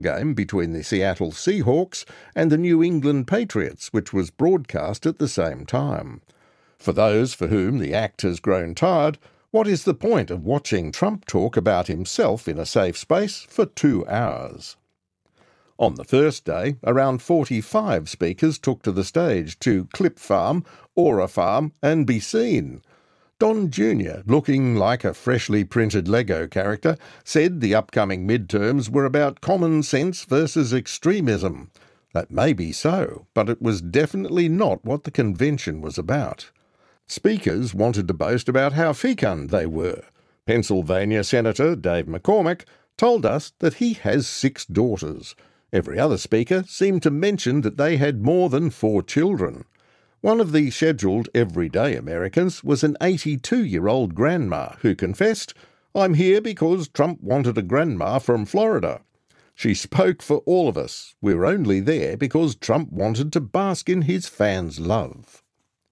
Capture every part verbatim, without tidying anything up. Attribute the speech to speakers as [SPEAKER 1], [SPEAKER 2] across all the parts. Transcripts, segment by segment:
[SPEAKER 1] game between the Seattle Seahawks and the New England Patriots, which was broadcast at the same time. For those for whom the act has grown tired, what is the point of watching Trump talk about himself in a safe space for two hours? On the first day, around forty-five speakers took to the stage to clip farm, aura farm and be seen. Don Junior, looking like a freshly printed Lego character, said the upcoming midterms were about common sense versus extremism. That may be so, but it was definitely not what the convention was about. Speakers wanted to boast about how fecund they were. Pennsylvania Senator Dave McCormick told us that he has six daughters. Every other speaker seemed to mention that they had more than four children. One of the scheduled everyday Americans was an eighty-two-year-old grandma who confessed, "I'm here because Trump wanted a grandma from Florida." She spoke for all of us. We're only there because Trump wanted to bask in his fans' love.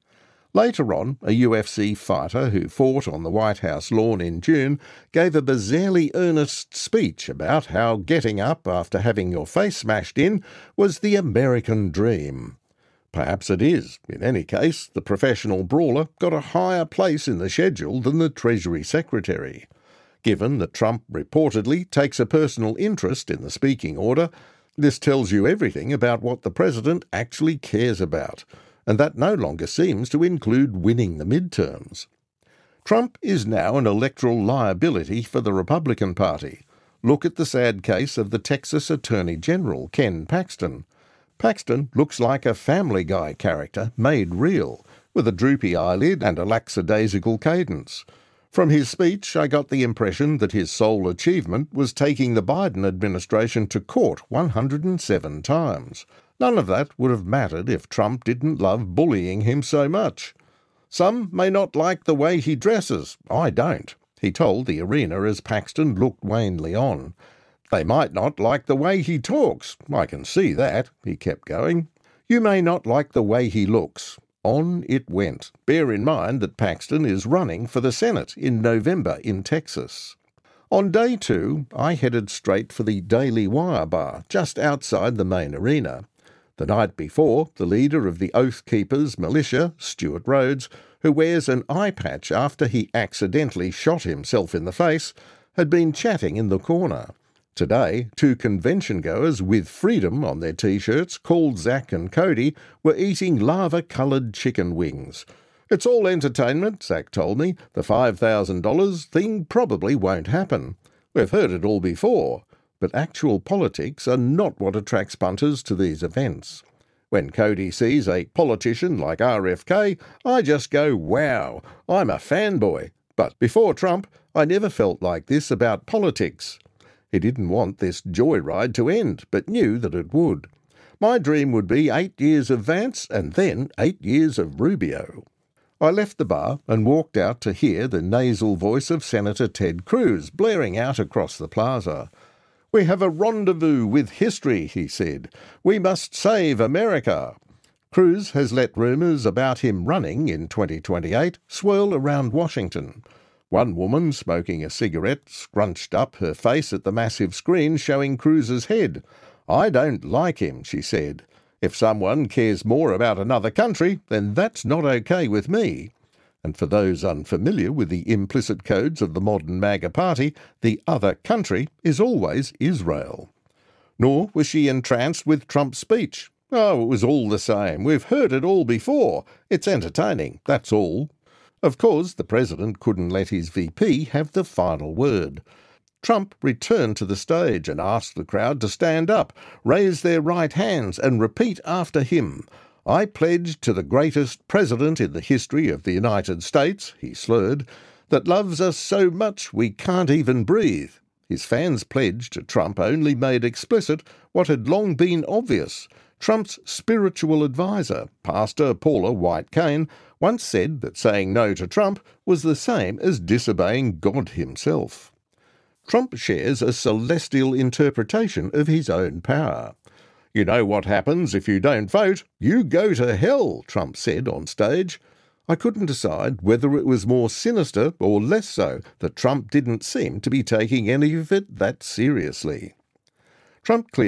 [SPEAKER 1] Later on, a U F C fighter who fought on the White House lawn in June gave a bizarrely earnest speech about how getting up after having your face smashed in was the American dream. Perhaps it is. In any case, the professional brawler got a higher place in the schedule than the Treasury Secretary. Given that Trump reportedly takes a personal interest in the speaking order, this tells you everything about what the president actually cares about, and that no longer seems to include winning the midterms. Trump is now an electoral liability for the Republican Party. Look at the sad case of the Texas Attorney General, Ken Paxton. Paxton looks like a Family Guy character made real, with a droopy eyelid and a lackadaisical cadence. From his speech, I got the impression that his sole achievement was taking the Biden administration to court one hundred seven times. None of that would have mattered if Trump didn't love bullying him so much. "Some may not like the way he dresses. I don't," he told the arena as Paxton looked wanly on. "They might not like the way he talks. I can see that," he kept going. "You may not like the way he looks." On it went. Bear in mind that Paxton is running for the Senate in November in Texas. On day two, I headed straight for the Daily Wire bar, just outside the main arena. The night before, the leader of the Oath Keepers militia, Stuart Rhodes, who wears an eye patch after he accidentally shot himself in the face, had been chatting in the corner. Today, two convention-goers with freedom on their T-shirts, called Zach and Cody, were eating lava-coloured chicken wings. "It's all entertainment," Zach told me. "The five thousand dollars thing probably won't happen. We've heard it all before, but actual politics are not what attracts punters to these events. When Cody sees a politician like R F K, I just go, wow, I'm a fanboy. But before Trump, I never felt like this about politics." He didn't want this joyride to end, but knew that it would. "My dream would be eight years of Vance and then eight years of Rubio." I left the bar and walked out to hear the nasal voice of Senator Ted Cruz blaring out across the plaza. "We have a rendezvous with history," he said. "We must save America." Cruz has let rumours about him running in twenty twenty-eight swirl around Washington. One woman smoking a cigarette scrunched up her face at the massive screen showing Cruz's head. "I don't like him," she said. "If someone cares more about another country, then that's not okay with me." And for those unfamiliar with the implicit codes of the modern MAGA party, the other country is always Israel. Nor was she entranced with Trump's speech. "Oh, it was all the same. We've heard it all before. It's entertaining, that's all." Of course, the president couldn't let his V P have the final word. Trump returned to the stage and asked the crowd to stand up, raise their right hands and repeat after him. "I pledge to the greatest president in the history of the United States," he slurred, "that loves us so much we can't even breathe." His fans' pledge to Trump only made explicit what had long been obvious. Trump's spiritual advisor, Pastor Paula White-Cain, once said that saying no to Trump was the same as disobeying God himself. Trump shares a celestial interpretation of his own power. "You know what happens if you don't vote? You go to hell," Trump said on stage. I couldn't decide whether it was more sinister or less so that Trump didn't seem to be taking any of it that seriously. Trump cleared